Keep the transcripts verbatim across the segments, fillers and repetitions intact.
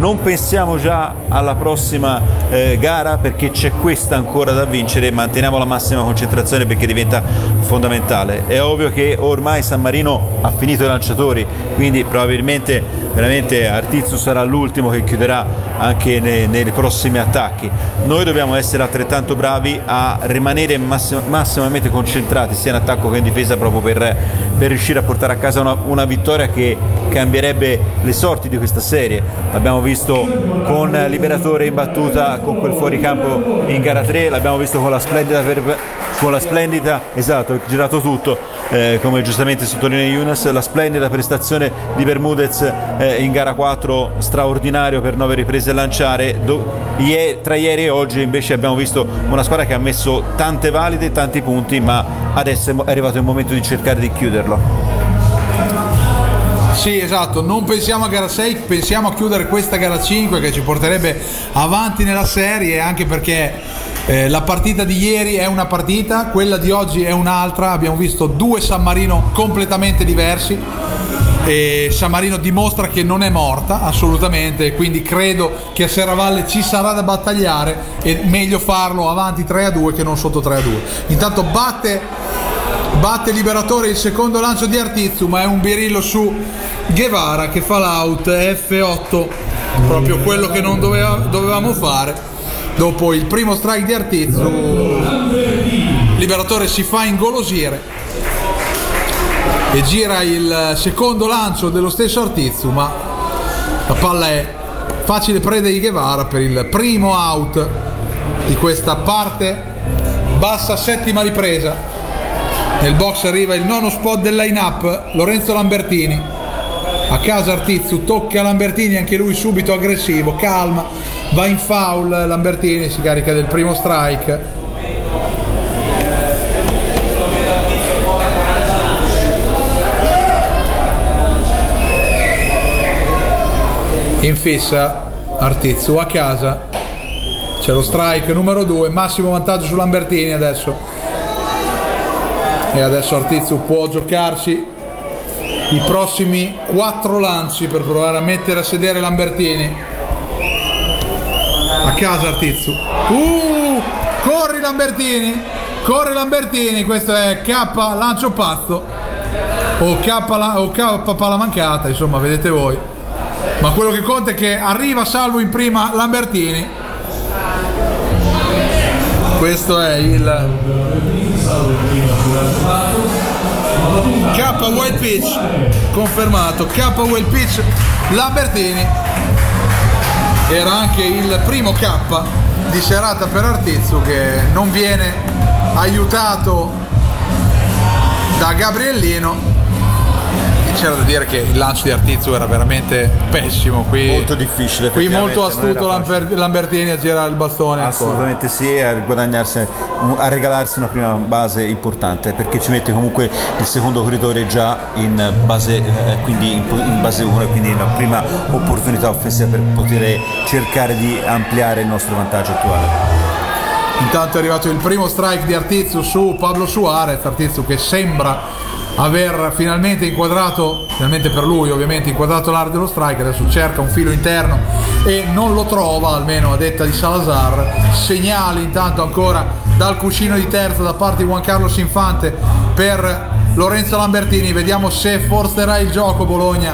non pensiamo già alla prossima eh, gara, perché c'è questa ancora da vincere, manteniamo la massima concentrazione perché diventa fondamentale. È ovvio che ormai San Marino ha finito i lanciatori, quindi probabilmente veramente Artizzu sarà l'ultimo che chiuderà anche nei, nei prossimi attacchi. Noi dobbiamo essere altrettanto bravi a rimanere massim- massimamente concentrati sia in attacco che in difesa, proprio per, per riuscire a portare a casa una, una vittoria che cambierebbe le sorti di questa serie. L'abbiamo visto con Liberatore in battuta con quel fuoricampo in gara tre, l'abbiamo visto con la splendida per, con la splendida esatto, girato tutto, eh, come giustamente sottolinea Younes, la splendida prestazione di Bermudez eh, in gara quattro, straordinario per nove riprese a lanciare. Do, ieri, tra ieri e oggi invece abbiamo visto una squadra che ha messo tante valide, tanti punti, ma adesso è arrivato il momento di cercare di chiuderlo. Sì, esatto, non pensiamo a gara sei, pensiamo a chiudere questa gara cinque che ci porterebbe avanti nella serie, anche perché eh, la partita di ieri è una partita, quella di oggi è un'altra. Abbiamo visto due San Marino completamente diversi e San Marino dimostra che non è morta assolutamente, quindi credo che a Serravalle ci sarà da battagliare e meglio farlo avanti tre a due che non sotto tre a due. Intanto batte batte Liberatore il secondo lancio di Artizzu, ma è un birillo su Guevara che fa l'out F otto, proprio quello che non doveva, dovevamo fare. Dopo il primo strike di Artizzu, Liberatore si fa ingolosire e gira il secondo lancio dello stesso Artizzu, ma la palla è facile preda di Guevara per il primo out di questa parte bassa, settima ripresa. Nel box arriva il nono spot del line-up, Lorenzo Lambertini. A casa Artizzu, tocca Lambertini, anche lui subito aggressivo, calma, va in foul Lambertini, si carica del primo strike. In fissa Artizzu a casa, c'è lo strike numero due, massimo vantaggio su Lambertini adesso. E adesso Artizzu può giocarci i prossimi quattro lanci per provare a mettere a sedere Lambertini. A casa Artizzu, uh, corri Lambertini, corre Lambertini, questo è K lancio pazzo o K, o K palla mancata, insomma vedete voi, ma quello che conta è che arriva salvo in prima Lambertini. Questo è il K wild pitch confermato, K wild pitch Lambertini. Era anche il primo K di serata per Artizzu, che non viene aiutato da Gabriellino. C'era da dire che il lancio di Artizzu era veramente pessimo, qui molto difficile, qui molto astuto Lambertini a girare il bastone. Assolutamente ancora. Sì, a guadagnarsi, a regalarsi una prima base importante, perché ci mette comunque il secondo corridore già in base, eh, quindi in, in base uno, e quindi una prima opportunità offensiva per poter cercare di ampliare il nostro vantaggio attuale. Intanto è arrivato il primo strike di Artizzu su Pablo Suarez. Artizzu che sembra aver finalmente inquadrato, finalmente per lui ovviamente, inquadrato l'area dello strike. Adesso cerca un filo interno e non lo trova, almeno a detta di Salazar. Segnali intanto ancora dal cuscino di terza da parte di Juan Carlos Infante per Lorenzo Lambertini. Vediamo se forzerà il gioco Bologna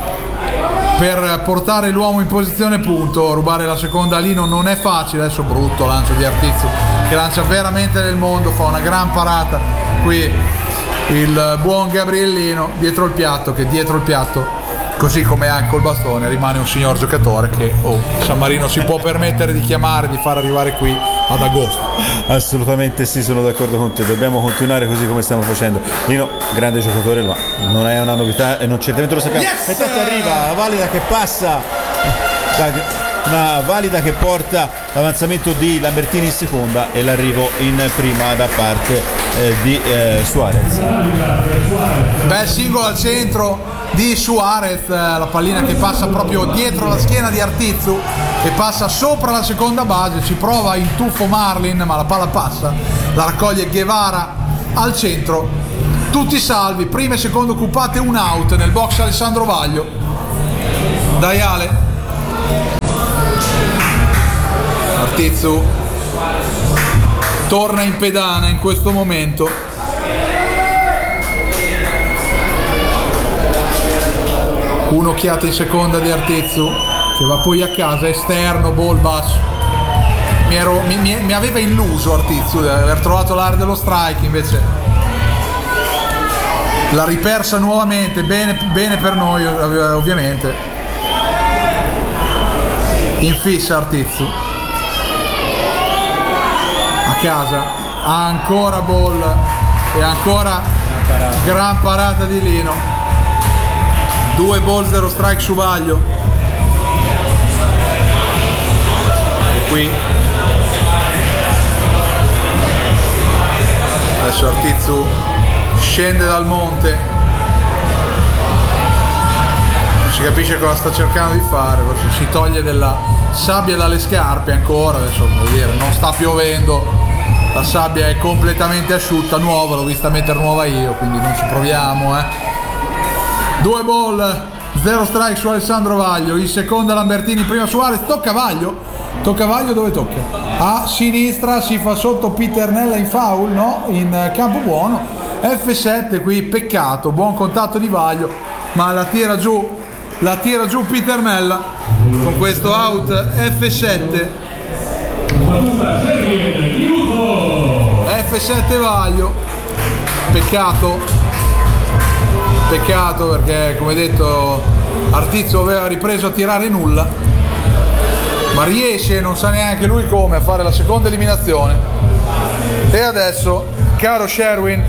per portare l'uomo in posizione punto. Rubare la seconda lì non è facile. Adesso brutto lancio di Artizzu, che lancia veramente nel mondo, fa una gran parata qui il buon Gabriellino dietro il piatto, che dietro il piatto, così come anche col bastone, rimane un signor giocatore che oh, San Marino si può permettere di chiamare, di far arrivare qui ad agosto. Assolutamente sì, sono d'accordo con te, dobbiamo continuare così come stiamo facendo. Lino, grande giocatore, ma non è una novità e non certamente lo sappiamo. Yes! E tanto arriva la valida che passa, una valida che porta l'avanzamento di Lambertini in seconda e l'arrivo in prima da parte eh, di eh, Suarez. Bel singolo al centro di Suarez, la pallina che passa proprio dietro la schiena di Artizzu e passa sopra la seconda base. Ci prova il tuffo Marlin, ma la palla passa, la raccoglie Guevara al centro. Tutti salvi, prima e secondo occupate, un out nel box Alessandro Vaglio. Dai Ale. Artizzu torna in pedana in questo momento. Un'occhiata in seconda di Artizzu che va poi a casa, esterno, ball basso. Mi, ero, mi, mi, mi aveva illuso Artizzu di aver trovato l'area dello strike, invece l'ha ripersa nuovamente, bene, bene per noi ovviamente. In fissa Artizzu a casa, ha ancora ball e ancora gran parata di Lino. Due ball, zero strike su Vaglio. E qui adesso Artizzu scende dal monte, non si capisce cosa sta cercando di fare, forse si toglie della sabbia dalle scarpe ancora, adesso vuol dire, non sta piovendo, la sabbia è completamente asciutta, nuova, l'ho vista mettere nuova io, quindi non ci proviamo, eh. Due ball, zero strike su Alessandro Vaglio, in seconda Lambertini, prima Suarez, tocca Vaglio, tocca Vaglio dove tocca? A sinistra, si fa sotto Piternella in foul, no? In campo buono, F sette qui, peccato, buon contatto di Vaglio, ma la tira giù, la tira giù Piternella con questo out F sette. F sette Vaglio, peccato. Peccato perché, come detto, Artizzu aveva ripreso a tirare nulla, ma riesce, non sa neanche lui come, a fare la seconda eliminazione. E adesso, caro Sherwin,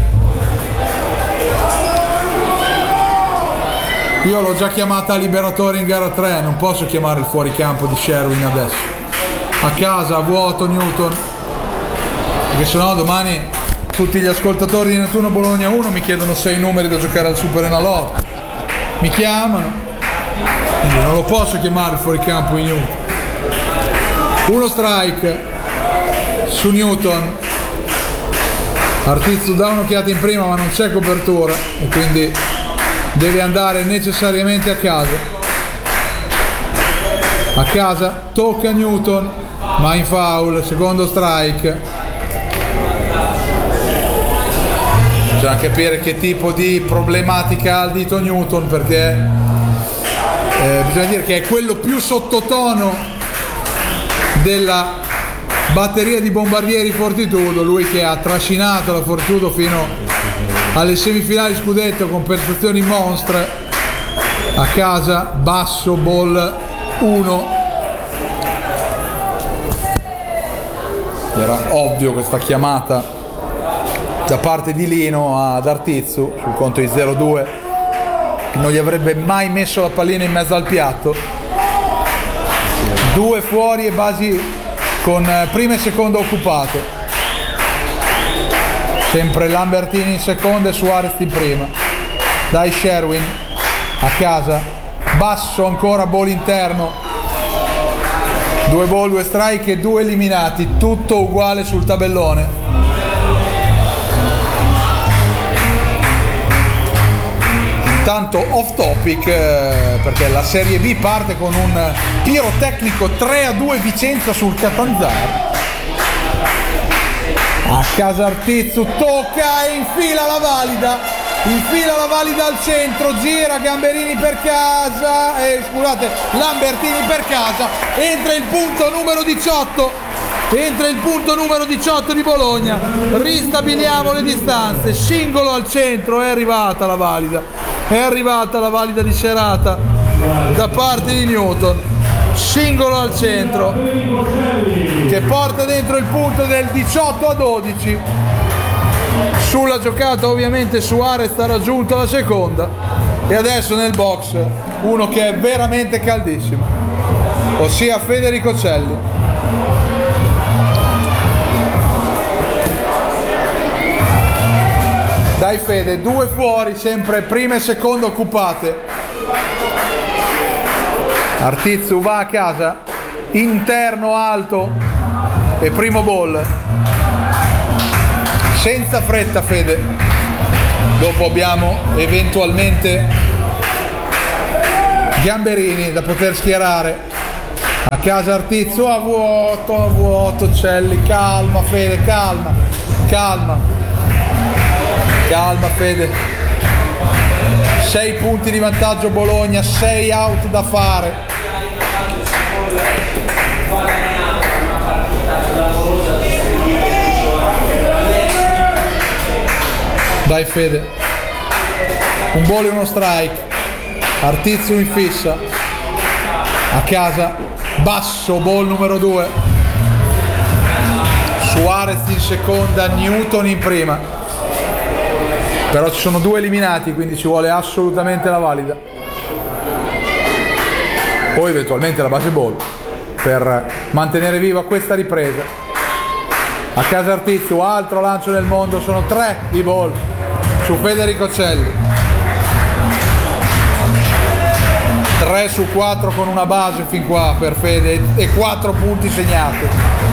io l'ho già chiamata liberatore in gara tre, non posso chiamare il fuoricampo di Sherwin adesso. A casa, a vuoto Newton, perché sennò domani tutti gli ascoltatori di Nettuno Bologna uno mi chiedono sei numeri da giocare al Super Enalotto, mi chiamano, quindi non lo posso chiamare il fuoricampo in Newton. Uno strike su Newton, Artizzu dà un'occhiata in prima ma non c'è copertura e quindi deve andare necessariamente a casa. A casa, tocca Newton ma in foul, secondo strike. Bisogna capire che tipo di problematica ha il dito Newton, perché eh, bisogna dire che è quello più sottotono della batteria di bombardieri Fortitudo, lui che ha trascinato la Fortitudo fino alle semifinali scudetto con prestazioni monstre. A casa, basso, ball uno. Era ovvio questa chiamata da parte di Lino ad Artizzu sul conto di zero due, che non gli avrebbe mai messo la pallina in mezzo al piatto. Due fuori e basi con prima e seconda occupate, sempre Lambertini in seconda e Suarez in prima. Dai Sherwin a casa, basso ancora, ball interno, due ball, due strike e due eliminati, tutto uguale sul tabellone. Tanto off topic, eh, perché la Serie B parte con un pirotecnico tre a due Vicenza sul Catanzaro. A casa Artizzu, tocca e infila la valida, infila la valida al centro, gira Gamberini per casa, eh, scusate, Lambertini per casa, entra il punto numero diciotto, entra il punto numero diciotto di Bologna, ristabiliamo le distanze, singolo al centro, è arrivata la valida. È arrivata la valida di serata da parte di Newton, singolo al centro che porta dentro il punto del diciotto a dodici. Sulla giocata ovviamente Suarez ha raggiunto la seconda e adesso nel box uno che è veramente caldissimo, ossia Federico Celli. Dai Fede, due fuori, sempre prima e seconda occupate. Artizzu va a casa, interno alto e primo ball. Senza fretta Fede, dopo abbiamo eventualmente Gamberini da poter schierare A casa Artizzo a vuoto, a vuoto, Celli, calma Fede, calma, calma, calma Fede. Sei punti di vantaggio Bologna, sei out da fare. Dai Fede, un ball e uno strike. Artizzo in fissa, a casa, basso, ball numero due. Suarez in seconda, Newton in prima. Però ci sono due eliminati, quindi ci vuole assolutamente la valida. O eventualmente la base ball per mantenere viva questa ripresa. A casa Artizzo, altro lancio nel mondo, sono tre i ball su Federico Celli. tre su quattro con una base fin qua per Fede e quattro punti segnati.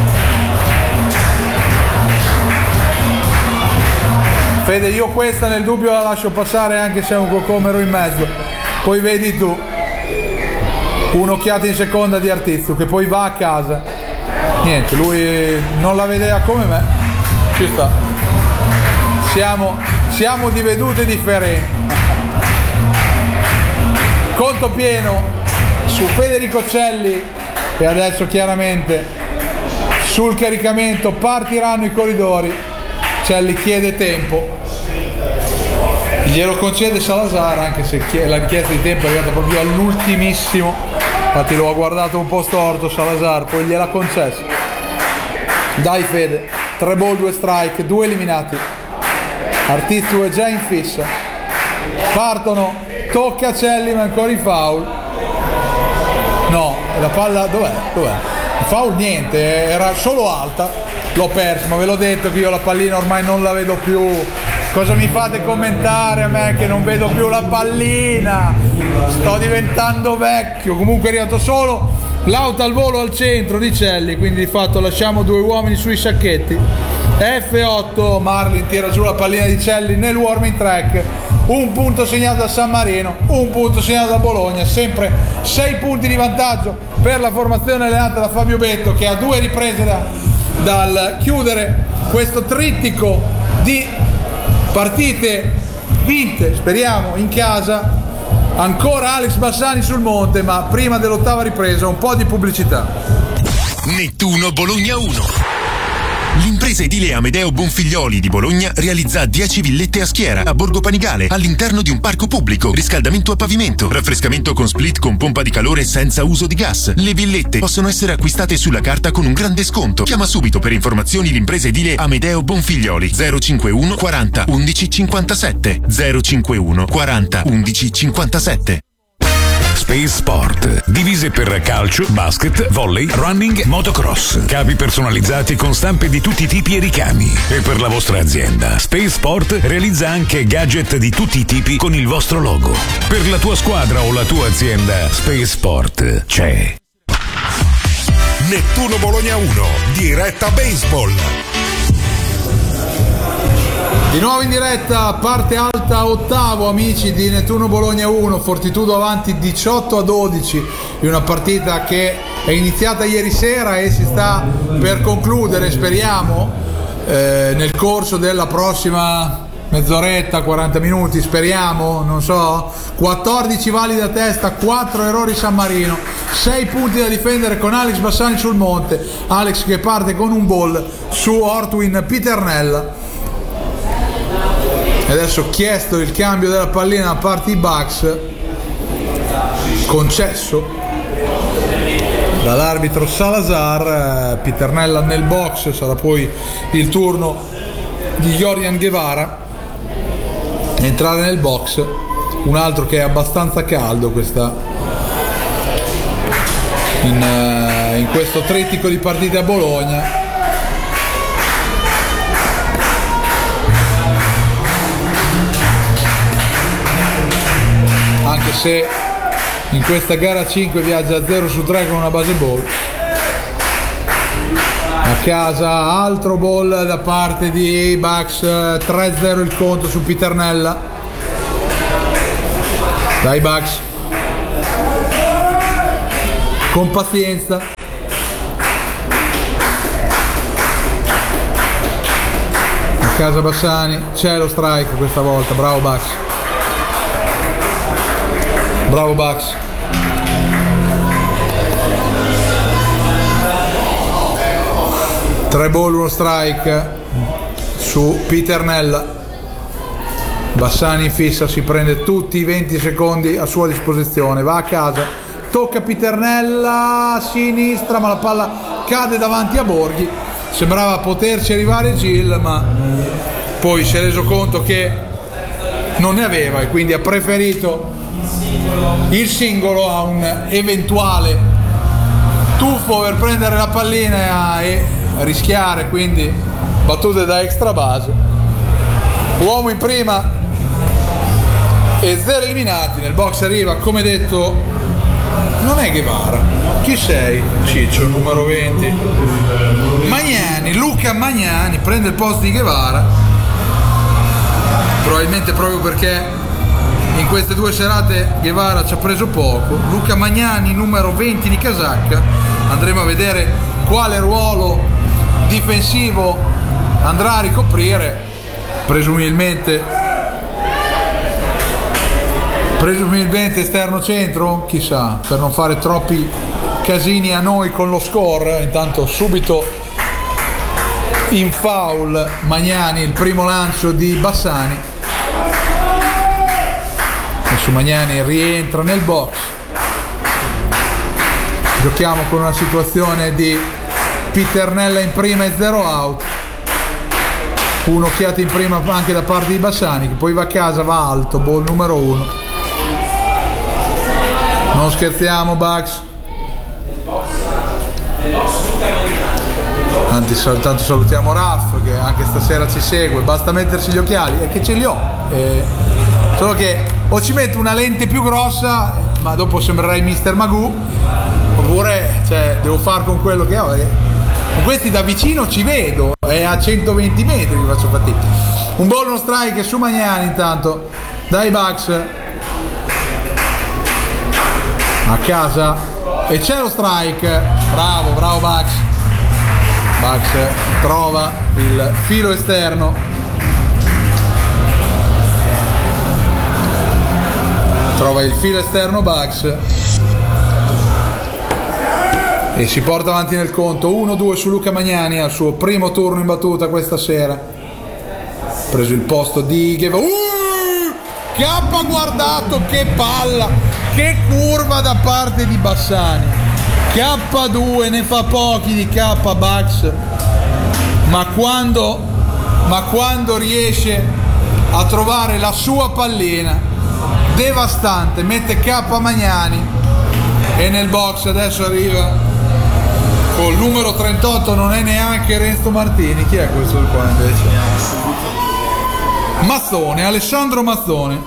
Fede, io questa nel dubbio la lascio passare anche se è un cocomero in mezzo. Poi vedi tu, un'occhiata in seconda di Artizzo che poi va a casa. Niente, lui non la vedeva come me. Ci sta. Siamo, siamo di vedute differenti. Conto pieno su Federico Celli e adesso chiaramente sul caricamento partiranno i corridori. Celli chiede tempo, glielo concede Salazar, anche se la richiesta di tempo è arrivata proprio all'ultimissimo, infatti lo ha guardato un po' storto Salazar, poi gliel'ha concesso. Dai Fede, tre ball, due strike, due eliminati. Artizzo è già in fissa, partono. Tocca Celli ma ancora in foul. No, la palla dov'è? Dov'è? Il foul niente, era solo alta. L'ho perso, ma ve l'ho detto che io la pallina ormai non la vedo più. Cosa mi fate commentare a me che non vedo più la pallina? Sto diventando vecchio. Comunque è arrivato solo l'auto al volo al centro di Celli, quindi di fatto lasciamo due uomini sui sacchetti. F otto, Marlin tira giù la pallina di Celli nel warming track. Un punto segnato da San Marino, un punto segnato da Bologna, sempre sei punti di vantaggio per la formazione allenata da Fabio Betto, che ha due riprese da, dal chiudere questo trittico di partite vinte, speriamo, in casa. Ancora Alex Bassani sul monte, ma prima dell'ottava ripresa un po' di pubblicità. Nettuno Bologna uno. L'impresa edile Amedeo Bonfiglioli di Bologna realizza dieci villette a schiera a Borgo Panigale all'interno di un parco pubblico, riscaldamento a pavimento, raffrescamento con split con pompa di calore senza uso di gas. Le villette possono essere acquistate sulla carta con un grande sconto. Chiama subito per informazioni l'impresa edile Amedeo Bonfiglioli zero cinquantuno quaranta undici cinquantasette zero cinquantuno quaranta undici cinquantasette. Space Sport. Divise per calcio, basket, volley, running, motocross. Capi personalizzati con stampe di tutti i tipi e ricami. E per la vostra azienda, Space Sport realizza anche gadget di tutti i tipi con il vostro logo. Per la tua squadra o la tua azienda, Space Sport c'è. Nettuno Bologna uno, diretta baseball. Di nuovo in diretta, parte alta ottavo, amici di Nettuno Bologna uno, Fortitudo avanti diciotto a dodici in una partita che è iniziata ieri sera e si sta per concludere, speriamo, eh, nel corso della prossima mezz'oretta, quaranta minuti, speriamo, non so. Quattordici validi a testa, quattro errori San Marino, sei punti da difendere con Alex Bassani sul monte. Alex che parte con un ball su Ortwin Piternella. E adesso chiesto il cambio della pallina da parte di Bucks, concesso dall'arbitro Salazar. Piternella nel box, sarà poi il turno di Jorian Guevara entrare nel box, un altro che è abbastanza caldo questa in, in questo trittico di partite a Bologna. Anche se in questa gara cinque viaggia zero su tre con una base ball. A casa altro ball da parte di Bucks, tre zero il conto su Piternella. Dai Bucks. con pazienza. A casa Bassani, c'è lo strike questa volta, bravo Bax. Bravo Bax. Tre ball, uno strike su Piternella. Bassani in fissa, si prende tutti i venti secondi a sua disposizione, va a casa, tocca Piternella a sinistra, ma la palla cade davanti a Borghi. Sembrava poterci arrivare Gil, ma poi si è reso conto che non ne aveva e quindi ha preferito il singolo a un eventuale tuffo per prendere la pallina e rischiare, quindi battute da extra base. Uomo in prima e zero eliminati. Nel box arriva, come detto, non è Guevara. Chi sei? Ciccio, numero venti. Magnani, Luca Magnani prende il posto di Guevara, probabilmente proprio perché in queste due serate Guevara ci ha preso poco. Luca Magnani, numero venti di casacca. Andremo a vedere quale ruolo difensivo andrà a ricoprire, presumibilmente presumibilmente esterno centro, chissà, per non fare troppi casini a noi con lo score. Intanto subito in foul Magnani, il primo lancio di Bassani, adesso Magnani rientra nel box. Giochiamo con una situazione di Piternella in prima e zero out. Un'occhiata in prima anche da parte di Bassani, che poi va a casa, va alto, ball numero uno. Non scherziamo, Bucks. Tanto salutiamo Raff, che anche stasera ci segue. Basta mettersi gli occhiali, è che ce li ho. Eh, solo che o ci metto una lente più grossa, ma dopo sembrerei mister Magoo, oppure cioè, devo far con quello che ho. Eh. Con questi da vicino ci vedo, è a centoventi metri che faccio fatica. Un ball, uno strike su Magnani intanto dai Bucks. A casa e c'è lo strike. Bravo, bravo Bucks. Bucks trova il filo esterno. Trova il filo esterno Bucks e si porta avanti nel conto. uno due su Luca Magnani al suo primo turno in battuta questa sera. Preso il posto di Guevara. Uh, che ha guardato, che palla, che curva da parte di Bassani. K due, ne fa pochi di K Bucks, ma quando ma quando riesce a trovare la sua pallina devastante, mette K Magnani e nel box adesso arriva col numero trentotto, non è neanche Renzo Martini. Chi è questo qua invece? Mazzone, Alessandro Mazzone.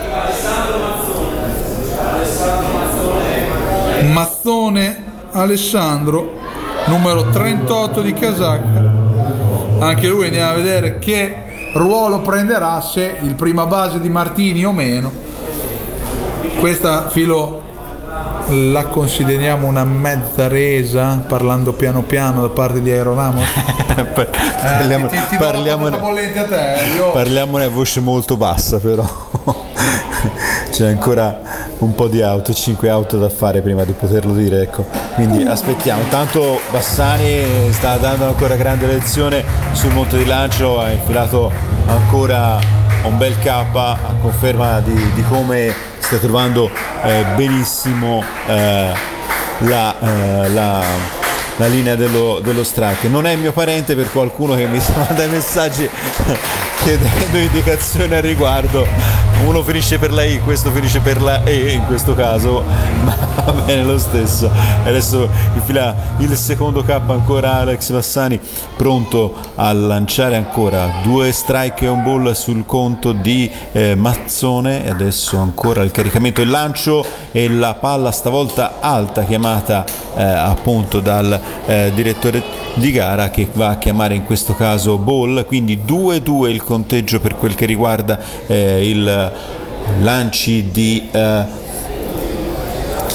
Mazzone Alessandro, numero trentotto di casacca. Anche lui andiamo a vedere che ruolo prenderà, se il prima base di Martini o meno. Questa filo la consideriamo una mezza resa, parlando piano piano da parte di Aero Ramos. parliamo, eh, ti, ti parliamo, a te, io... parliamone a voce molto bassa, però c'è ancora un po' di auto, cinque auto da fare prima di poterlo dire, ecco. Quindi aspettiamo. Tanto Bassani sta dando ancora grande lezione sul monte di lancio, ha infilato ancora un bel K a conferma di, di come sta trovando eh, benissimo eh, la, eh, la, la linea dello, dello strike. Non è mio parente, per qualcuno che mi manda messaggi chiedendo indicazioni al riguardo. Uno finisce per la I, questo finisce per la E in questo caso, ma va bene lo stesso. Adesso infila il secondo K ancora Alex Bassani, pronto a lanciare ancora due strike e un ball sul conto di eh, Mazzone. E adesso ancora il caricamento e il lancio e la palla stavolta alta, chiamata eh, appunto dal eh, direttore di gara, che va a chiamare in questo caso ball. Quindi due due il conteggio per quel che riguarda eh, il lanci di eh,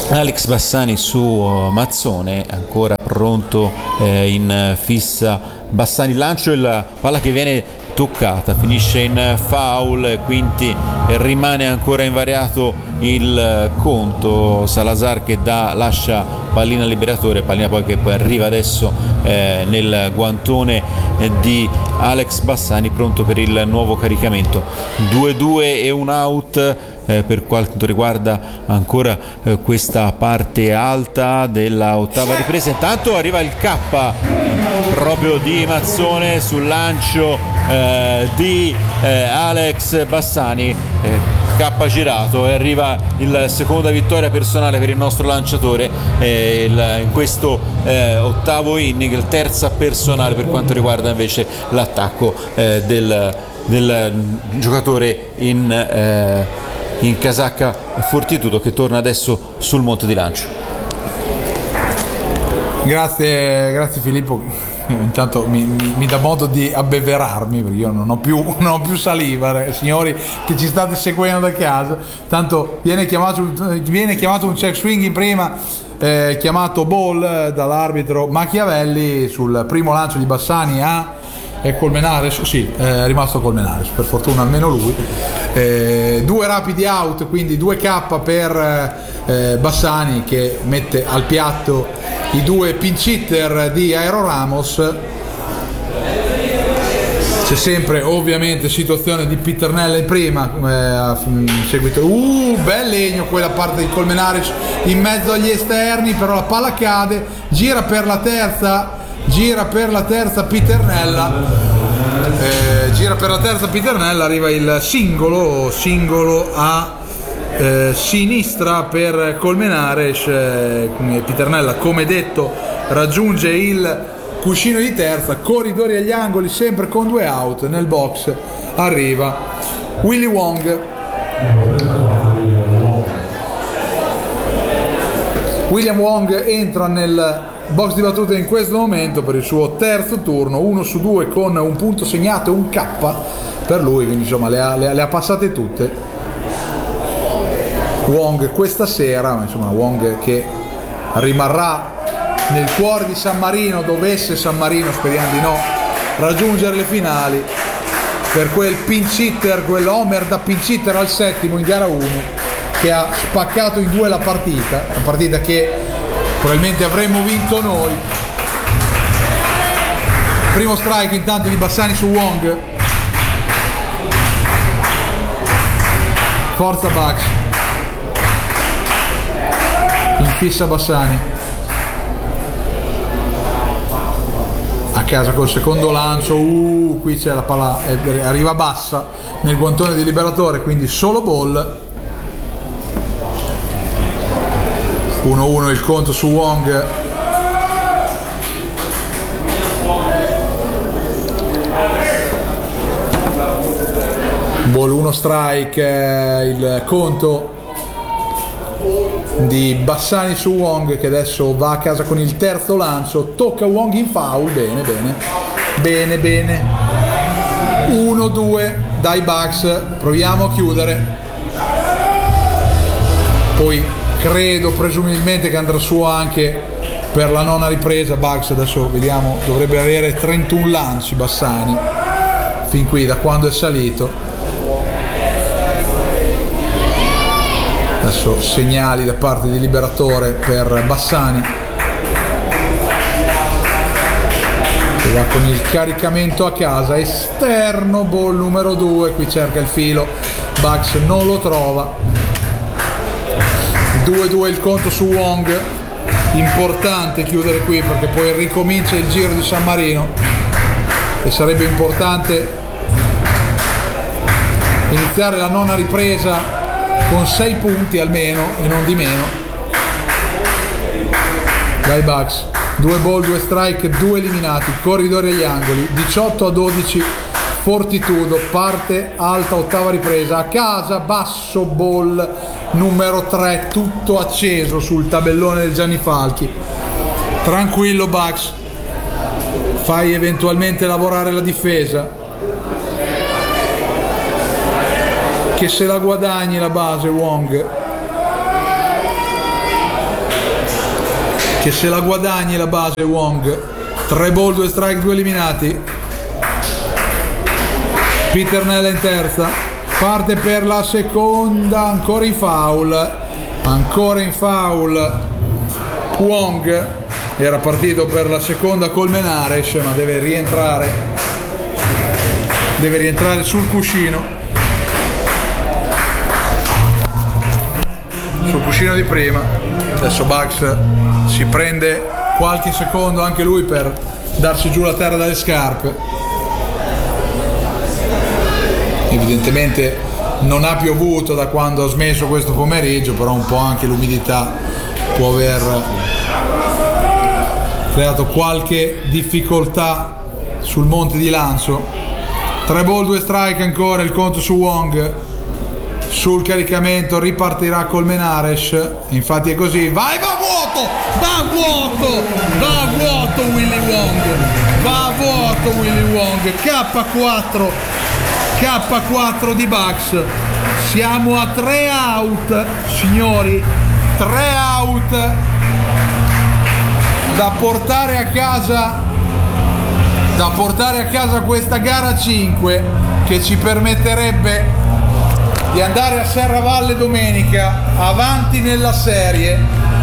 Alex Bassani su Mazzone, ancora pronto eh, in fissa Bassani, lancio, il palla che viene toccata, finisce in foul, quindi rimane ancora invariato il conto. Salazar che dà, lascia pallina al liberatore, pallina poi che poi arriva adesso eh, nel guantone eh, di Alex Bassani, pronto per il nuovo caricamento. Due due e un out eh, per quanto riguarda ancora eh, questa parte alta della ottava ripresa. Intanto arriva il K proprio di Mazzone sul lancio eh, di eh, Alex Bassani, eh, K girato, e arriva il seconda vittoria personale per il nostro lanciatore eh, il, in questo eh, ottavo inning, il terza personale per quanto riguarda invece l'attacco eh, del, del giocatore in, eh, in casacca Fortitudo, che torna adesso sul monte di lancio. Grazie, grazie Filippo. Intanto mi, mi, mi dà modo di abbeverarmi, perché io non ho più, non ho più saliva, eh, signori che ci state seguendo da casa. Tanto viene chiamato, viene chiamato un check swing in prima, eh, chiamato ball eh, dall'arbitro Machiavelli sul primo lancio di Bassani a è Colmenares, sì, è rimasto Colmenares, per fortuna almeno lui. Eh, due rapidi out, quindi due K per eh, Bassani, che mette al piatto i due pinch hitter di Aero Ramos. C'è sempre ovviamente situazione di Piternella in prima, eh, seguito, uh, bel legno quella parte di Colmenares in mezzo agli esterni, però la palla cade, gira per la terza, gira per la terza Piternella, eh, gira per la terza Piternella, arriva il singolo, singolo a eh, sinistra per Colmenares, eh, Piternella come detto raggiunge il cuscino di terza, corridori agli angoli sempre con due out, nel box arriva Willy Wong. William Wong entra nel box di battuta in questo momento per il suo terzo turno, uno su due con un punto segnato e un K per lui, quindi insomma le ha, le ha, le ha passate tutte Wong questa sera, ma insomma Wong che rimarrà nel cuore di San Marino, dovesse San Marino, speriamo di no, raggiungere le finali, per quel pinch hitter, quel homer da pinch hitter al settimo in gara uno che ha spaccato in due la partita, una partita che probabilmente avremmo vinto noi. Primo strike intanto di Bassani su Wong. Forza Bucks. In fissa Bassani. A casa col secondo lancio. Uh, qui c'è la palla, eh, arriva bassa nel guantone di liberatore, quindi solo ball. uno uno il conto su Wong. Ball uno strike, eh, il conto di Bassani su Wong, che adesso va a casa con il terzo lancio, tocca Wong in foul, bene bene bene bene uno due dai Bucks, proviamo a chiudere, poi credo presumibilmente che andrà su anche per la nona ripresa. Bucks adesso vediamo, dovrebbe avere trentuno lanci Bassani fin qui da quando è salito. Adesso segnali da parte di liberatore per Bassani, che va con il caricamento a casa, esterno, ball numero due, qui cerca il filo, Bucks non lo trova. due due il conto su Wong, importante chiudere qui perché poi ricomincia il giro di San Marino e sarebbe importante iniziare la nona ripresa con sei punti almeno e non di meno. Dai Bucks, due ball, due strike, due eliminati, corridori agli angoli, diciotto a dodici Fortitudo, parte alta, ottava ripresa, a casa, basso, ball numero tre, tutto acceso sul tabellone del Gianni Falchi. Tranquillo Bucks, fai eventualmente lavorare la difesa, che se la guadagni la base Wong. che se la guadagni la base Wong. Tre ball, due strike, due eliminati. Peter Nella in terza, parte per la seconda, ancora in foul, ancora in foul Wong. Era partito per la seconda col Menares, ma deve rientrare deve rientrare sul cuscino sul cuscino di prima. Adesso Bucks si prende qualche secondo anche lui per darsi giù la terra dalle scarpe. Evidentemente non ha piovuto da quando ha smesso questo pomeriggio, però un po' anche l'umidità può aver creato qualche difficoltà sul monte di lancio. Tre ball, due strike ancora, il conto su Wong. Sul caricamento ripartirà col Menares, infatti è così, vai, va a vuoto, va a vuoto, va a vuoto Willy Wong, va a vuoto Willy Wong, K quattro, K quattro di Bucks. Siamo a tre out, signori, tre out da portare a casa, da portare a casa questa gara cinque, che ci permetterebbe di andare a Serravalle domenica avanti nella serie.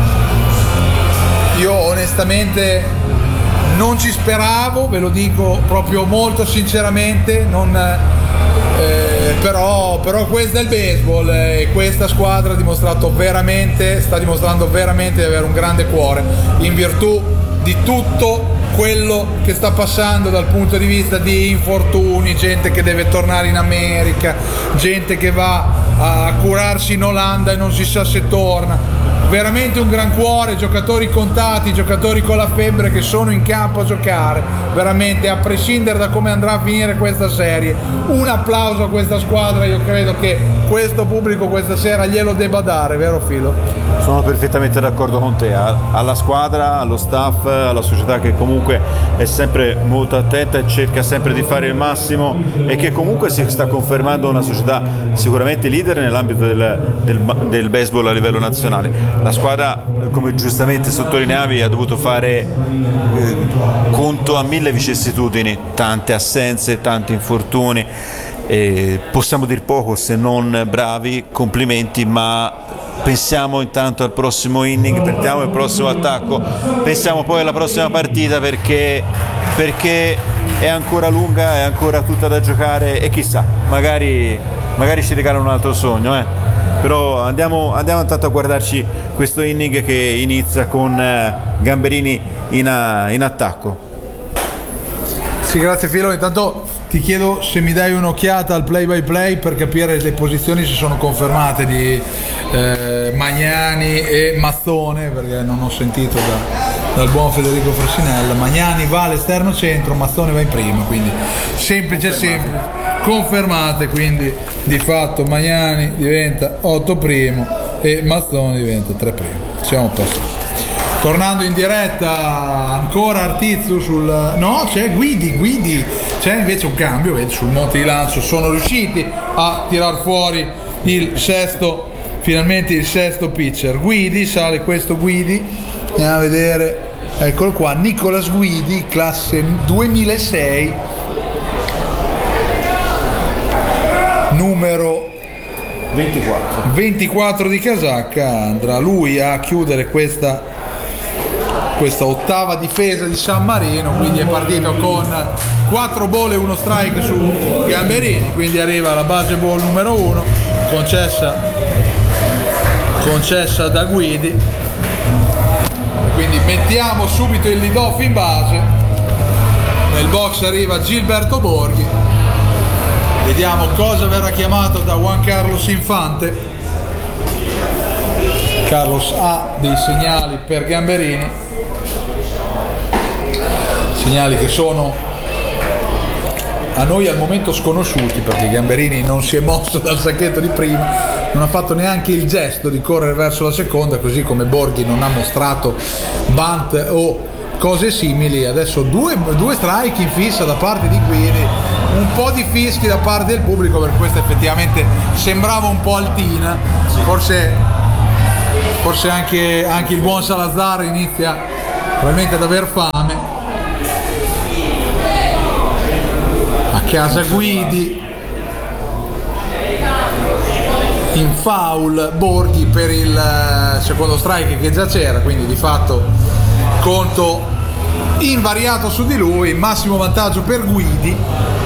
Io onestamente non ci speravo, ve lo dico proprio molto sinceramente, non, eh, però, però questo è il baseball e questa squadra ha dimostrato veramente, sta dimostrando veramente di avere un grande cuore in virtù di tutto quello che sta passando dal punto di vista di infortuni, gente che deve tornare in America, gente che va a curarsi in Olanda e non si sa se torna. Veramente un gran cuore, giocatori contati, giocatori con la febbre che sono in campo a giocare, veramente a prescindere da come andrà a finire questa serie. Un applauso a questa squadra, io credo che questo pubblico questa sera glielo debba dare, vero Filo? Sono perfettamente d'accordo con te, alla squadra, allo staff, alla società che comunque è sempre molto attenta e cerca sempre di fare il massimo e che comunque si sta confermando una società sicuramente leader nell'ambito del, del, del baseball a livello nazionale. La squadra, come giustamente sottolineavi, ha dovuto fare eh, conto a mille vicissitudini, tante assenze, tanti infortuni. Eh, possiamo dir poco se non bravi, complimenti, ma pensiamo intanto al prossimo inning, pensiamo al prossimo attacco, pensiamo poi alla prossima partita perché, perché è ancora lunga, è ancora tutta da giocare e chissà, magari, magari ci regalano un altro sogno, eh. Però andiamo, andiamo intanto a guardarci questo inning che inizia con eh, Gamberini in, a, in attacco. Sì, grazie Filo, intanto ti chiedo se mi dai un'occhiata al play by play per capire le posizioni se sono confermate di eh, Magnani e Mazzone, perché non ho sentito da, dal buon Federico Frossinella. Magnani va all'esterno centro, Mazzone va in prima, quindi semplice semplice, confermate, quindi di fatto Magnani diventa otto primo e Mazzone diventa tre primo. Siamo a posto. Tornando in diretta, ancora Artizzu sul... no, c'è Guidi, Guidi, c'è invece un cambio, vedi, sul monte di lancio sono riusciti a tirar fuori il sesto, finalmente il sesto pitcher. Guidi, sale questo Guidi, andiamo a vedere, eccolo qua, Nicolas Guidi, classe duemilasei, numero ventiquattro. ventiquattro di casacca, andrà lui a chiudere questa questa ottava difesa di San Marino, quindi è partito con quattro ball e uno strike su Gamberini, quindi arriva la base ball numero uno concessa concessa da Guidi, quindi mettiamo subito il lead off in base. Nel box arriva Gilberto Borghi, vediamo cosa verrà chiamato da Juan Carlos Infante. Carlos ha dei segnali per Gamberini, segnali che sono a noi al momento sconosciuti, perché Gamberini non si è mosso dal sacchetto di prima, non ha fatto neanche il gesto di correre verso la seconda, così come Borghi non ha mostrato bunt o cose simili. Adesso due, due strike in fissa da parte di Guidi, un po' di fischi da parte del pubblico, per questo effettivamente sembrava un po' altina, forse, forse anche, anche il buon Salazar inizia probabilmente ad aver fame. A casa Guidi, in foul Borghi per il secondo strike che già c'era, quindi di fatto conto invariato su di lui, massimo vantaggio per Guidi,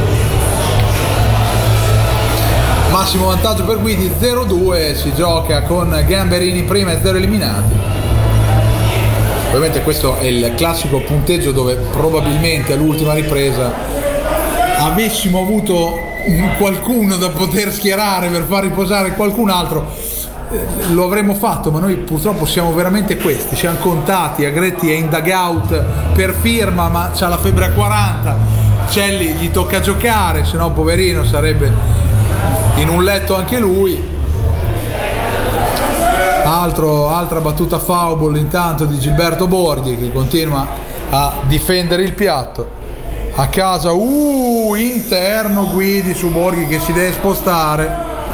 massimo vantaggio per Guidi zero due, si gioca con Gamberini prima e zero eliminati. Ovviamente questo è il classico punteggio dove probabilmente all'ultima ripresa avessimo avuto qualcuno da poter schierare per far riposare qualcun altro, lo avremmo fatto, ma noi purtroppo siamo veramente questi, siamo contati. Agretti è in dugout per firma, ma c'ha la febbre a quaranta, Celli gli tocca giocare, se no poverino sarebbe in un letto anche lui. Altro, altra battuta foul intanto di Gilberto Borghi, che continua a difendere il piatto. A casa, uh, interno Guidi su Borghi che si deve spostare.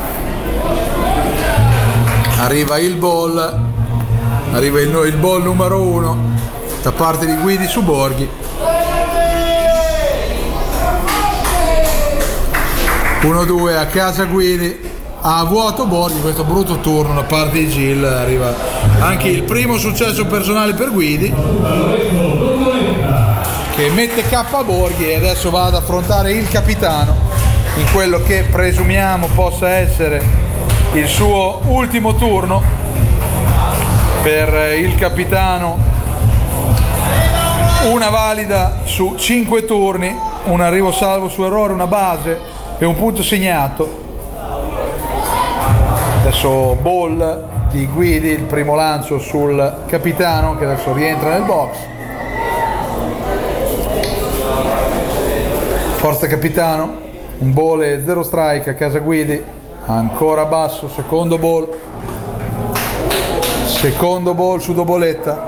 Arriva il ball, arriva il, il ball numero uno da parte di Guidi su Borghi. uno due a casa Guidi, a vuoto Borghi, questo brutto turno da parte di Gil, arriva anche il primo successo personale per Guidi, che mette K a Borghi e adesso va ad affrontare il capitano in quello che presumiamo possa essere il suo ultimo turno. Per il capitano una valida su cinque turni, un arrivo salvo su errore, una base e un punto segnato. Adesso ball di Guidi, il primo lancio sul capitano che adesso rientra nel box. Forza capitano, un ball e zero strike a casa Guidi, ancora basso, secondo ball, secondo ball su doboletta,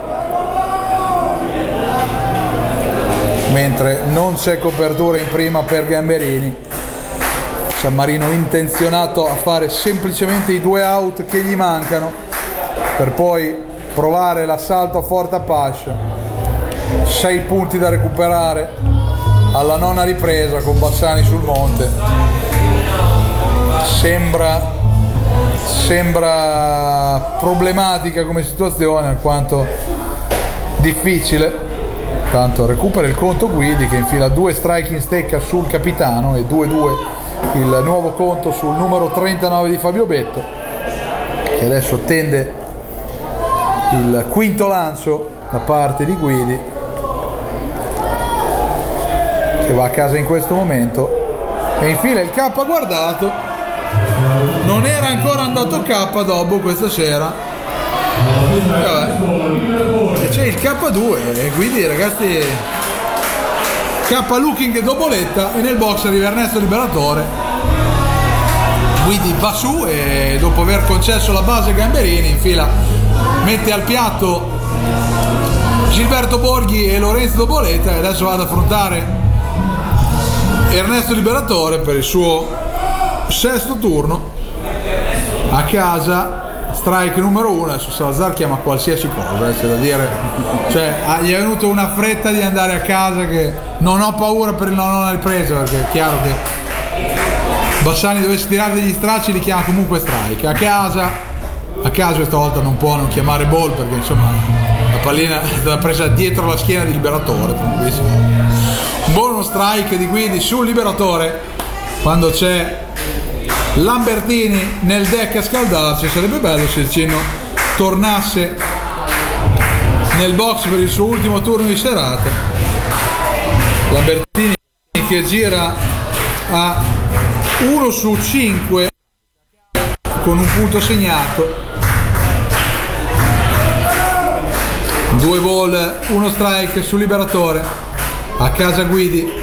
mentre non c'è copertura in prima per Gamberini. San Marino intenzionato a fare semplicemente i due out che gli mancano per poi provare l'assalto a Forte Apache. Sei punti da recuperare alla nona ripresa con Bassani sul monte. Sembra sembra problematica come situazione, alquanto difficile. Tanto recupera il conto Guidi che infila due strike in stecca sul capitano e due due il nuovo conto sul numero trentanove di Fabio Betto, che adesso tende il quinto lancio da parte di Guidi, che va a casa in questo momento e infila il K guardato. Non era ancora andato K dopo questa sera, e c'è il K due e quindi ragazzi K looking doboletta e nel box arriva Ernesto Liberatore. Guidi va su e dopo aver concesso la base Gamberini infila, mette al piatto Gilberto Borghi e Lorenzo Doboletta e adesso va ad affrontare Ernesto Liberatore per il suo sesto turno. A casa strike numero uno. Adesso Salazar chiama qualsiasi cosa, c'è da dire, cioè gli è venuto una fretta di andare a casa che non ho paura per il nona ripresa, perché è chiaro che Bassani dovesse tirare degli stracci li chiama comunque strike. A casa, a caso questa volta non può non chiamare ball perché insomma la pallina è stata presa dietro la schiena di Liberatore. Un buono strike di Guidi sul Liberatore quando c'è Lambertini nel deck a scaldarsi. Sarebbe bello se il Cino tornasse nel box per il suo ultimo turno di serata. Lambertini che gira a uno su cinque con un punto segnato. Due ball, uno strike sul Liberatore. A casa Guidi.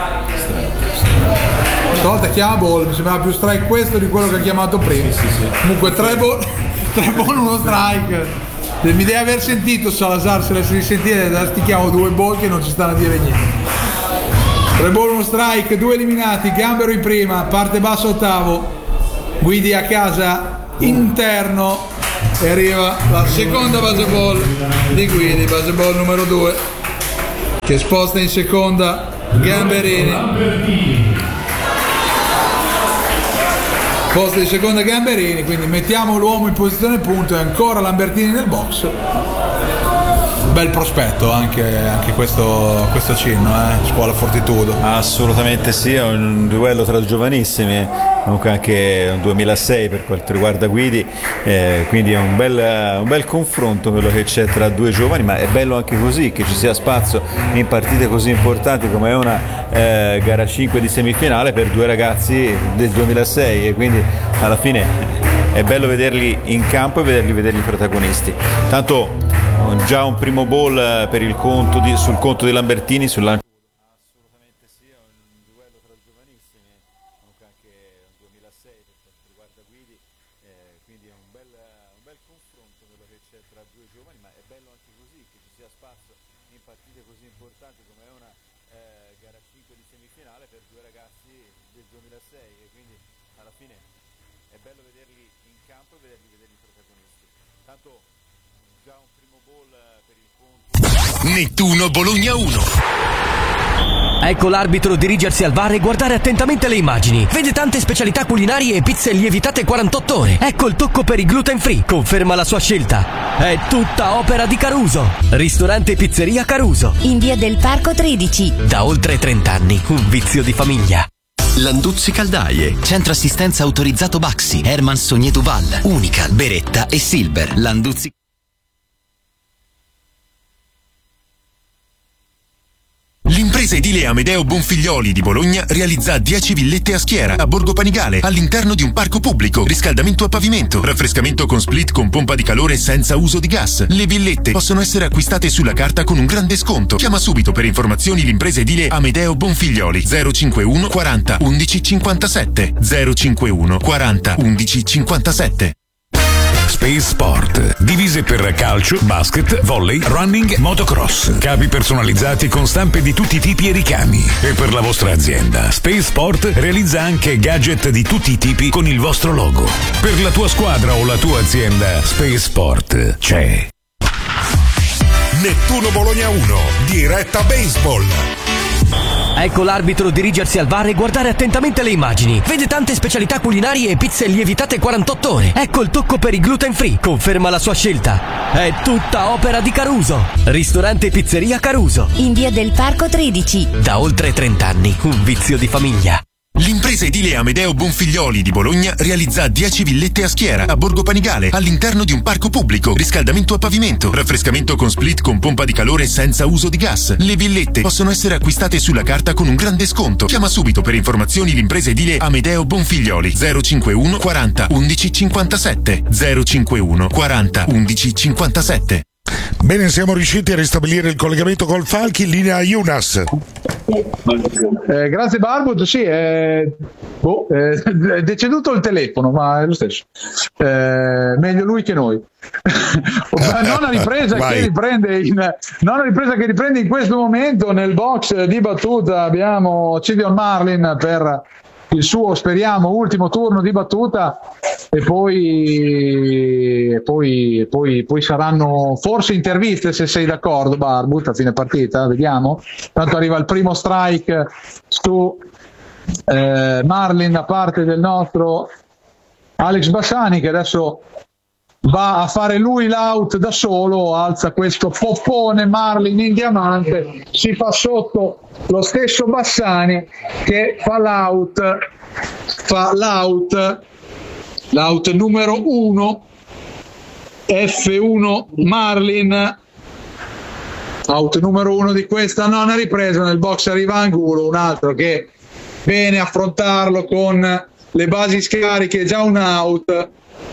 Stavolta chiama ball, mi sembrava più strike questo di quello che ha chiamato prima. Sì, sì. Comunque tre ball, tre ball, uno strike. Mi deve aver sentito Salazar, se l'avessi risentito, adesso ti chiamo due ball che non ci stanno a dire niente. Tre ball, uno strike, due eliminati, Gambero in prima, parte basso ottavo, Guidi a casa interno e arriva la seconda base ball di Guidi, base ball numero due, che sposta in seconda Gamberini. Posta di seconda Gamberini, quindi mettiamo l'uomo in posizione punto e ancora Lambertini nel box. Bel prospetto anche, anche questo, questo Cinno, eh? Scuola Fortitudo. Assolutamente sì, è un duello tra giovanissimi, comunque anche un duemilasei per quanto riguarda Guidi, eh, quindi è un bel, un bel confronto quello che c'è tra due giovani, ma è bello anche così che ci sia spazio in partite così importanti come è una eh, gara cinque di semifinale per due ragazzi del duemilasei, e quindi alla fine è bello vederli in campo e vederli, vederli protagonisti. Tanto già un primo ball per il conto di, sul conto di Lambertini sul lancio. Assolutamente sì, è un duello tra giovanissimi, comunque anche un duemilasei per quanto riguarda Guidi, eh, quindi è un bel, un bel confronto quello che c'è tra due giovani, ma è bello anche così che ci sia spazio in partite così importanti come è una eh, gara cinque di semifinale per due ragazzi del duemilasei, e quindi alla fine è bello vederli in campo e vederli, vederli protagonisti. Tanto già un primo gol per il conto. Nettuno Bologna uno. Ecco l'arbitro dirigersi al V A R e guardare attentamente le immagini. Vede tante specialità culinarie e pizze lievitate quarantotto ore. Ecco il tocco per i gluten free. Conferma la sua scelta. È tutta opera di Caruso. Ristorante e pizzeria Caruso. In via del Parco tredici. Da oltre trenta anni, un vizio di famiglia. Landuzzi Caldaie, centro assistenza autorizzato Baxi, Herman Sogné Duval, Unical, Beretta e Silver. Landuzzi. L'impresa edile Amedeo Bonfiglioli di Bologna realizza dieci villette a schiera a Borgo Panigale all'interno di un parco pubblico, riscaldamento a pavimento, raffrescamento con split con pompa di calore senza uso di gas. Le villette possono essere acquistate sulla carta con un grande sconto. Chiama subito per informazioni l'impresa edile Amedeo Bonfiglioli zero cinquantuno quaranta undici cinquantasette zero cinquantuno quaranta undici cinquantasette. Space Sport. Divise per calcio, basket, volley, running, motocross. Capi personalizzati con stampe di tutti i tipi e ricami. E per la vostra azienda, Space Sport realizza anche gadget di tutti i tipi con il vostro logo. Per la tua squadra o la tua azienda, Space Sport c'è. Nettuno Bologna uno, diretta baseball. Ecco l'arbitro dirigersi al V A R e guardare attentamente le immagini. Vede tante specialità culinarie e pizze lievitate quarantotto ore. Ecco il tocco per i gluten free. Conferma la sua scelta. È tutta opera di Caruso. Ristorante e pizzeria Caruso. In via del Parco tredici. Da oltre trenta anni, un vizio di famiglia. L'impresa edile Amedeo Bonfiglioli di Bologna realizza dieci villette a schiera a Borgo Panigale all'interno di un parco pubblico, riscaldamento a pavimento, raffrescamento con split con pompa di calore senza uso di gas. Le villette possono essere acquistate sulla carta con un grande sconto. Chiama subito per informazioni l'impresa edile Amedeo Bonfiglioli zero cinquantuno quaranta undici cinquantasette zero cinquantuno quaranta undici cinquantasette. Bene, siamo riusciti a ristabilire il collegamento col Falchi, linea Yunas. Eh, grazie Barbut, sì, eh, boh, eh, è deceduto il telefono, ma è lo stesso. Eh, meglio lui che noi. Nona ripresa che riprende in, nona ripresa che riprende in questo momento nel box di battuta. Abbiamo Cidion Marlin per il suo, speriamo, ultimo turno di battuta, e poi, poi, poi, poi saranno forse interviste, se sei d'accordo Barbut, a fine partita, vediamo. Tanto arriva il primo strike su eh, Marlin da parte del nostro Alex Bassani, che adesso va a fare lui l'out da solo, alza questo poppone Marlin in diamante, si fa sotto lo stesso Bassani che fa l'out, fa l'out, l'out numero uno, F uno Marlin, out numero uno di questa nona ripresa. Nel box arriva Angulo, un altro che bene affrontarlo con le basi scariche, già un out,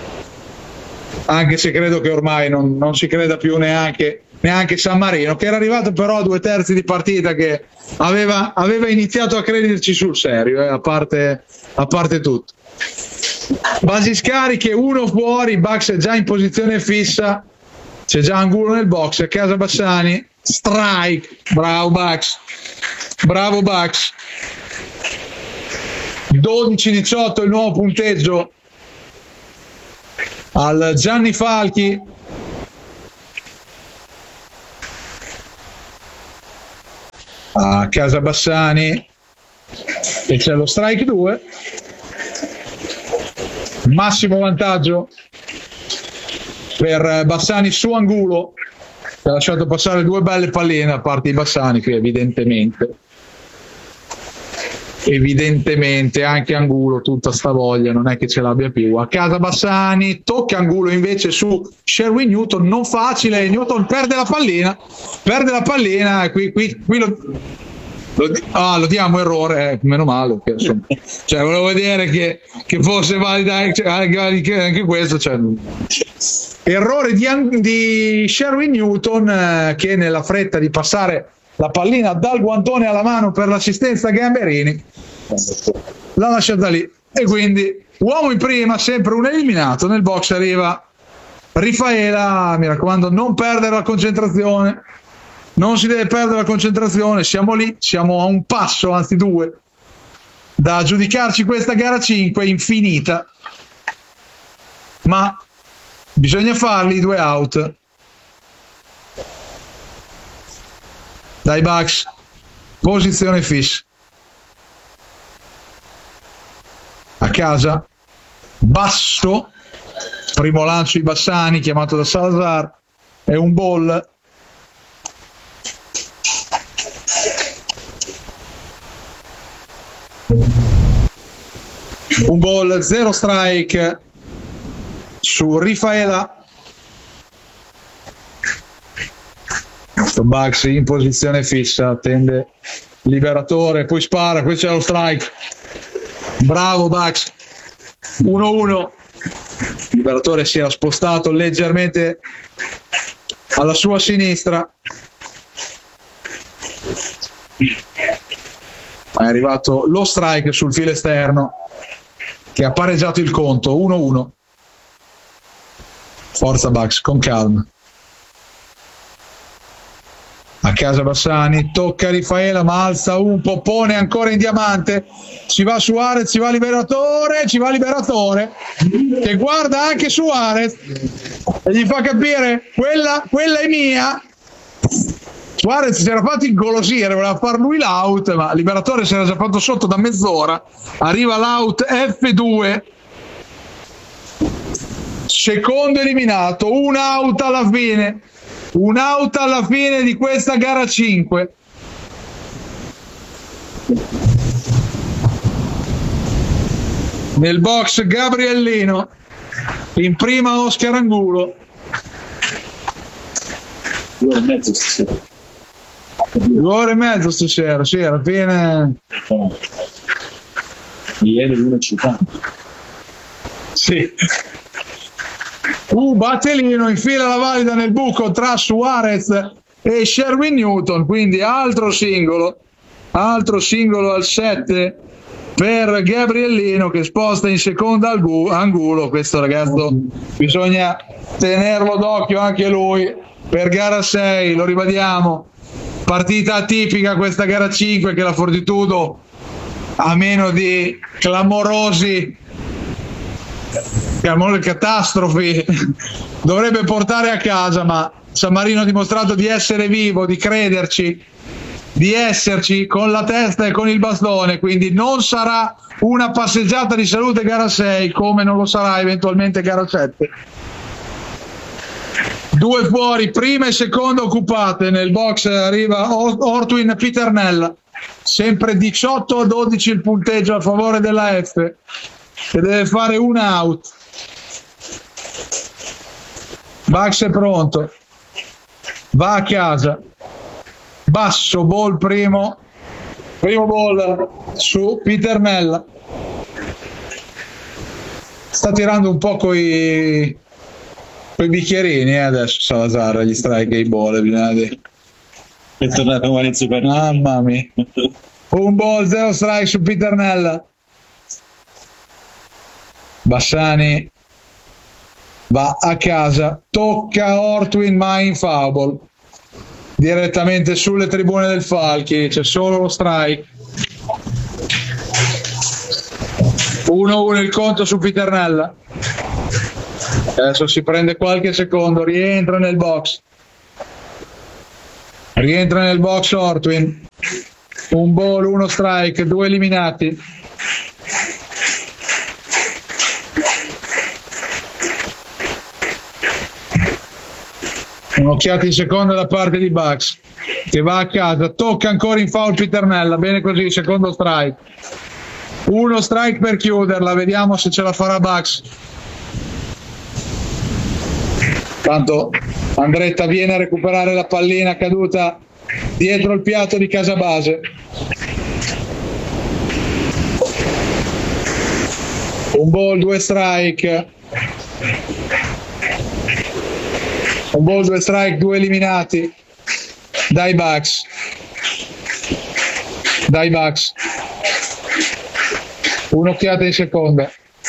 anche se credo che ormai non, non si creda più neanche, neanche San Marino, che era arrivato però a due terzi di partita, che aveva, aveva iniziato a crederci sul serio, eh, a parte, a parte tutto. Basi scariche, uno fuori, Bucks è già in posizione fissa, c'è già Angulo nel box, Casa Bassani, strike, bravo Bucks, bravo Bucks. dodici diciotto il nuovo punteggio al Gianni Falchi. A casa Bassani e c'è lo strike due, massimo vantaggio per Bassani su Angulo, che ha lasciato passare due belle palline a parte di Bassani, che evidentemente evidentemente anche Angulo tutta sta voglia non è che ce l'abbia più. A casa Bassani, tocca Angulo invece su Sherwin Newton, non facile, Newton perde la pallina perde la pallina qui, qui, qui lo, lo, ah, lo diamo errore, eh, meno male che, insomma, cioè volevo vedere che, che fosse valida anche, anche questo, cioè, errore di, di Sherwin Newton, eh, che nella fretta di passare la pallina dal guantone alla mano per l'assistenza a Gamberini l'ha lasciata lì, e quindi uomo in prima, sempre un eliminato. Nel box arriva Rifaela, mi raccomando non perdere la concentrazione, non si deve perdere la concentrazione, siamo lì, siamo a un passo, anzi due, da giudicarci questa gara cinque infinita, ma bisogna farli due out. Dai Bucks, posizione fiss. A casa, basso, primo lancio di Bassani chiamato da Salazar, è un ball. Un ball, zero strike su Rifaela. Bucks in posizione fissa, attende Liberatore, poi spara, qui c'è lo strike, bravo Bucks, uno uno. Liberatore si era spostato leggermente alla sua sinistra, è arrivato lo strike sul filo esterno che ha pareggiato il conto, uno uno. Forza Bucks, con calma. A casa Bassani, tocca Rifaela, ma alza un poppone ancora in diamante, ci va Suarez, ci va Liberatore, ci va Liberatore, che guarda anche Suarez e gli fa capire quella, quella è mia. Suarez si era fatto ingolosire, voleva far lui l'out, ma Liberatore si era già fatto sotto da mezz'ora. Arriva l'out F due, secondo eliminato, un out alla fine. Un out alla fine di questa gara cinque. Nel box Gabriellino, in prima Oscar Angulo. Due ore e mezzo stasera. Due ore e mezzo stasera, sì, alla fine. Ieri l'uno e cinquanta. Sì. Uh, Battelino infila la valida nel buco tra Suarez e Sherwin Newton, quindi altro singolo, altro singolo al sette per Gabriellino, che sposta in seconda al gu- Angulo. Questo ragazzo bisogna tenerlo d'occhio anche lui per gara sei, lo ribadiamo, partita atipica questa gara cinque che la Fortitudo, a meno di clamorosi catastrofi, dovrebbe portare a casa, ma San Marino ha dimostrato di essere vivo, di crederci, di esserci con la testa e con il bastone, quindi non sarà una passeggiata di salute gara sei, come non lo sarà eventualmente gara sette. Due fuori, prima e seconda occupate. Nel box arriva Ortwin Piternella, sempre diciotto a dodici il punteggio a favore della F, che deve fare un out. Bucks è pronto, va a casa, basso, ball primo, primo ball su Piternella, sta tirando un po' coi, coi bicchierini, eh, adesso Salazar, gli strike e i ball, è tornato Maurizio per mamma mia. Un ball, zero strike su Piternella. Bassani va a casa, tocca Ortwin ma in foul direttamente sulle tribune del Falchi, c'è solo lo strike. uno uno il conto su Piternella. Adesso si prende qualche secondo, rientra nel box. Rientra nel box Ortwin. Un ball, uno strike, due eliminati. Un'occhiata in secondo da parte di Bucks, che va a casa, tocca ancora in foul Piternella, bene così, secondo strike. Uno strike per chiuderla, vediamo se ce la farà Bucks. Tanto Andretta viene a recuperare la pallina caduta dietro il piatto di Casabase. Un ball, due strike. Un ball, due strike, due eliminati dai Bucks. Dai Bucks. Un'occhiata in seconda.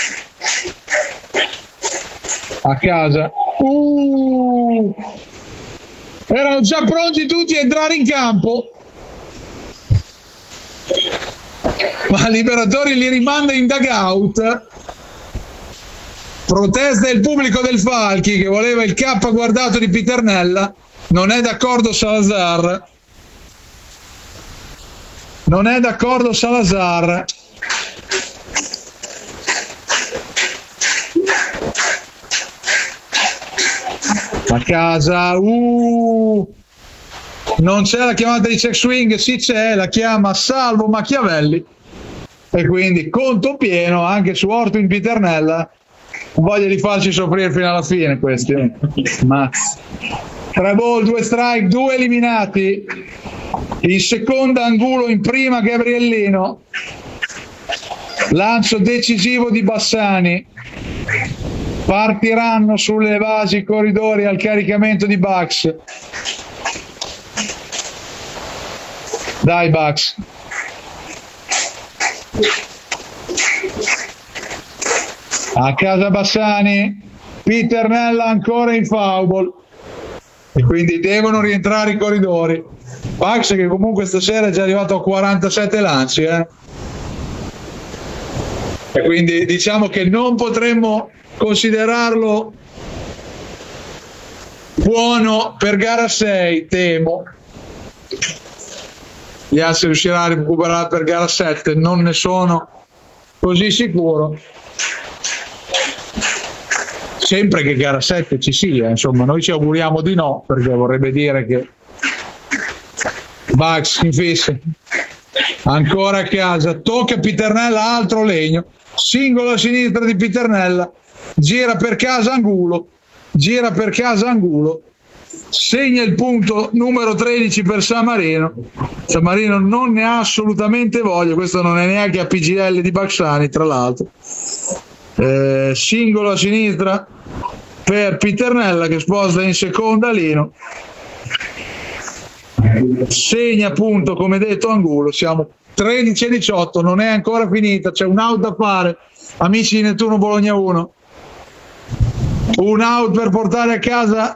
A casa. Uh, erano già pronti tutti a entrare in campo, ma Liberatori li rimanda in dugout. Protesta del pubblico del Falchi che voleva il K guardato di Piternella. Non è d'accordo Salazar. Non è d'accordo Salazar. A casa, uh, non c'è la chiamata di check swing, sì c'è, la chiama Salvo Machiavelli e quindi conto pieno anche su Ortwin Piternella. Voglia di farci soffrire fino alla fine questi, eh. Max. Tre ball, due strike, due eliminati. In seconda Angulo, in prima Gabriellino. Lancio decisivo di Bassani. Partiranno sulle basi i corridori al caricamento di Bucks. Dai Bucks. A casa Bassani, Piternella ancora in foul e quindi devono rientrare i corridori. Bucks che comunque stasera è già arrivato a quarantasette lanci, eh? E quindi diciamo che non potremmo considerarlo buono per gara sei, temo. Gli altri riuscirà a recuperare per gara sette, non ne sono così sicuro. Sempre che gara sette ci sia, insomma, noi ci auguriamo di no, perché vorrebbe dire che Bucks in fissa ancora a casa, tocca Piternella, altro legno, singolo a sinistra di Piternella, gira per casa Angulo, gira per casa Angulo, segna il punto numero tredici per San Marino. San Marino non ne ha assolutamente voglia, questo non è neanche a P G L di Baksani tra l'altro. Eh, singolo a sinistra per Piternella che sposta in seconda Lino, segna appunto come detto Angulo. Siamo tredici a diciotto, non è ancora finita, c'è un out da fare, amici di Nettuno Bologna uno, un out per portare a casa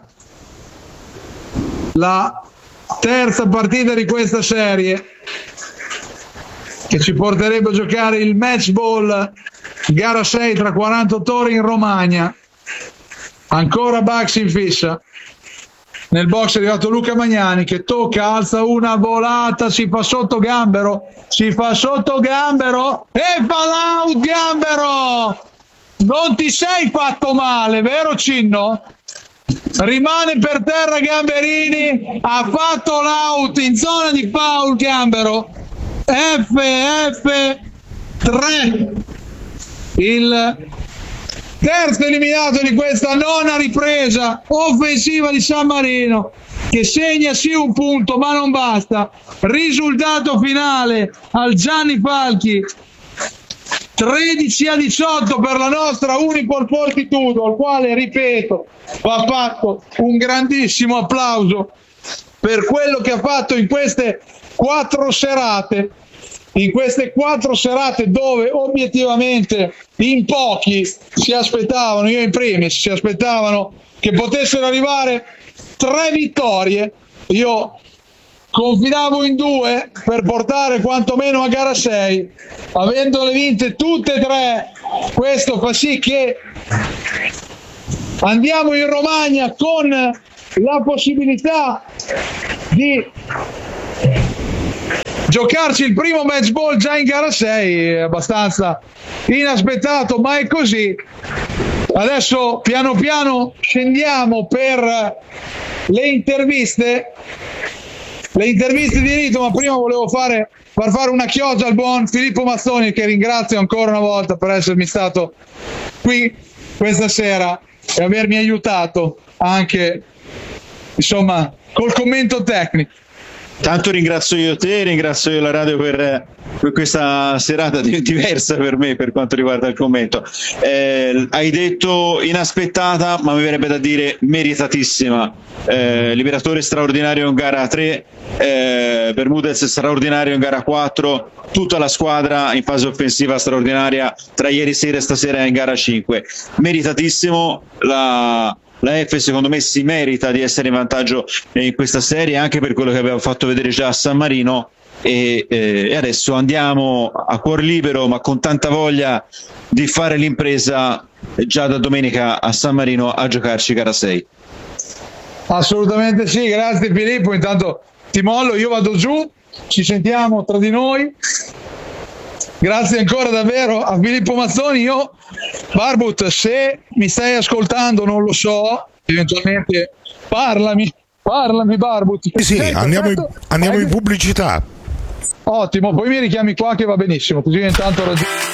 la terza partita di questa serie che ci porterebbe a giocare il match ball gara sei tra quarantotto ore in Romagna. Ancora Bucks in fissa, nel box è arrivato Luca Magnani che tocca, alza una volata, si fa sotto Gambero, si fa sotto Gambero e fa l'out Gambero. Non ti sei fatto male, vero Cinno? Rimane per terra Gamberini, ha fatto l'out in zona di foul Gambero. F F tre, il terzo eliminato di questa nona ripresa offensiva di San Marino, che segna sì un punto ma non basta. Risultato finale al Gianni Falchi tredici a diciotto per la nostra Unipol Fortitudo, al quale ripeto va fatto un grandissimo applauso per quello che ha fatto in queste quattro serate, in queste quattro serate dove obiettivamente in pochi si aspettavano, io in primis, si aspettavano che potessero arrivare tre vittorie. Io confidavo in due per portare quantomeno a gara sei, avendole vinte tutte e tre. Questo fa sì che Andiamo in Romagna con la possibilità di giocarci il primo match ball già in gara sei, abbastanza inaspettato, ma è così. Adesso piano piano scendiamo per le interviste, le interviste di rito, ma prima volevo fare, far fare una chioggia al buon Filippo Mazzoni, che ringrazio ancora una volta per essermi stato qui questa sera e avermi aiutato anche, insomma, col commento tecnico. Tanto ringrazio io te, ringrazio io la radio per, per questa serata diversa per me per quanto riguarda il commento. Eh, hai detto inaspettata, ma mi verrebbe da dire meritatissima. Eh, Liberatore straordinario in gara tre, eh, Bermudez straordinario in gara quattro, tutta la squadra in fase offensiva straordinaria tra ieri sera e stasera in gara cinque. Meritatissimo. La La F secondo me si merita di essere in vantaggio in questa serie, anche per quello che abbiamo fatto vedere già a San Marino, e, eh, e adesso andiamo a cuor libero ma con tanta voglia di fare l'impresa già da domenica a San Marino a giocarci gara sei. Assolutamente sì, grazie Filippo, intanto ti mollo, io vado giù, ci sentiamo tra di noi. Grazie ancora davvero a Filippo Mazzoni. Io, Barbut, se mi stai ascoltando, non lo so, eventualmente parlami, parlami Barbut. Sì, sì, andiamo, in, andiamo in pubblicità. Ottimo, poi mi richiami qua che va benissimo, così intanto raggiungo.